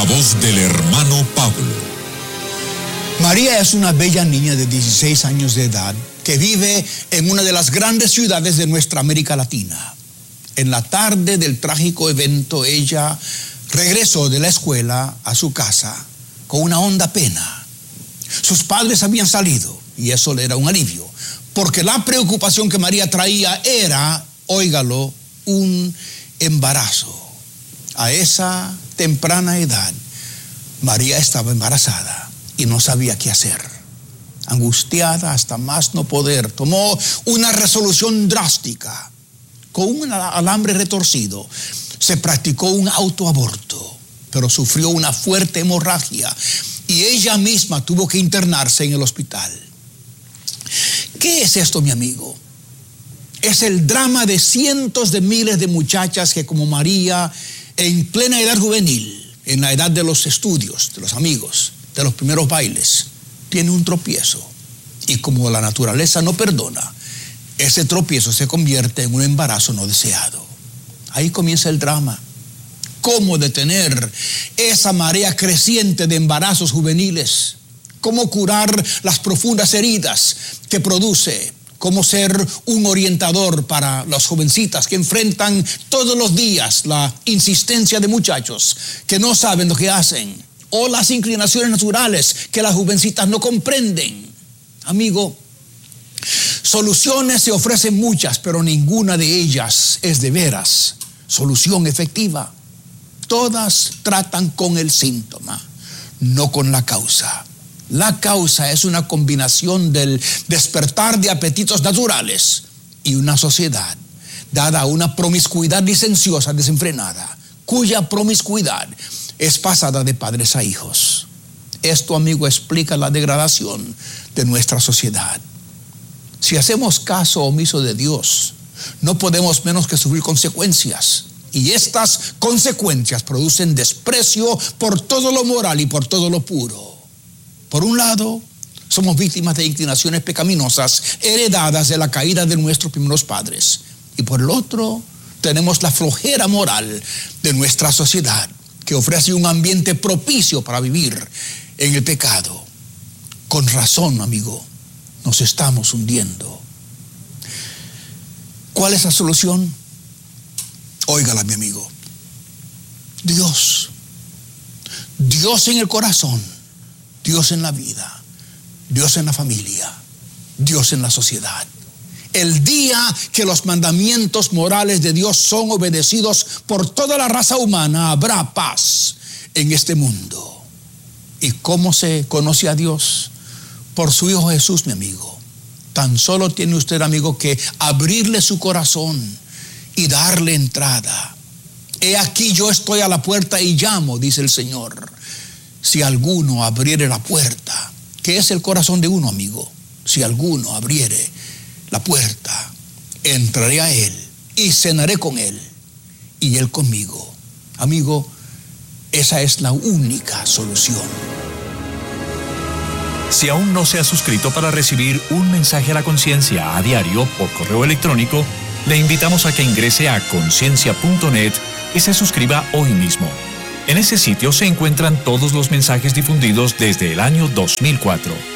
voz del hermano Pablo. María es una bella niña de 16 años de edad que vive en una de las grandes ciudades de nuestra América Latina. En la tarde del trágico evento, ella regresó de la escuela a su casa con una honda pena. Sus padres habían salido y eso le era un alivio, porque la preocupación que María traía era, óigalo, un embarazo. A esa temprana edad, María estaba embarazada y no sabía qué hacer. Angustiada hasta más no poder, tomó una resolución drástica. Con un alambre retorcido, se practicó un autoaborto, pero sufrió una fuerte hemorragia y ella misma tuvo que internarse en el hospital. ¿Qué es esto, mi amigo? Es el drama de cientos de miles de muchachas que, como María, en plena edad juvenil, en la edad de los estudios, de los amigos, de los primeros bailes, tiene un tropiezo. Y como la naturaleza no perdona, ese tropiezo se convierte en un embarazo no deseado. Ahí comienza el drama. ¿Cómo detener esa marea creciente de embarazos juveniles? ¿Cómo curar las profundas heridas que produce? ¿Cómo ser un orientador para las jovencitas que enfrentan todos los días la insistencia de muchachos que no saben lo que hacen? O las inclinaciones naturales que las jovencitas no comprenden. Amigo, soluciones se ofrecen muchas, pero ninguna de ellas es de veras solución efectiva. Todas tratan con el síntoma, no con la causa. La causa es una combinación del despertar de apetitos naturales y una sociedad dada a una promiscuidad licenciosa desenfrenada, cuya promiscuidad es pasada de padres a hijos. Esto, amigo, explica la degradación de nuestra sociedad. Si hacemos caso omiso de Dios, no podemos menos que sufrir consecuencias. Y estas consecuencias producen desprecio por todo lo moral y por todo lo puro. Por un lado, somos víctimas de inclinaciones pecaminosas heredadas de la caída de nuestros primeros padres. Y por el otro, tenemos la flojera moral de nuestra sociedad, que ofrece un ambiente propicio para vivir en el pecado. Con razón, amigo, nos estamos hundiendo. ¿Cuál es la solución? Óigala, mi amigo. Dios. Dios en el corazón. Dios en la vida. Dios en la familia. Dios en la sociedad. El día que los mandamientos morales de Dios son obedecidos por toda la raza humana, habrá paz en este mundo. ¿Y cómo se conoce a Dios? Por su Hijo Jesús, mi amigo. Tan solo tiene usted, amigo, que abrirle su corazón y darle entrada. He aquí, yo estoy a la puerta y llamo, dice el Señor. Si alguno abriere la puerta, ¿qué es el corazón de uno, amigo? Si alguno abriere la puerta, entraré a él y cenaré con él y él conmigo. Amigo, esa es la única solución. Si aún no se ha suscrito para recibir un mensaje a la conciencia a diario por correo electrónico, le invitamos a que ingrese a conciencia.net y se suscriba hoy mismo. En ese sitio se encuentran todos los mensajes difundidos desde el año 2004.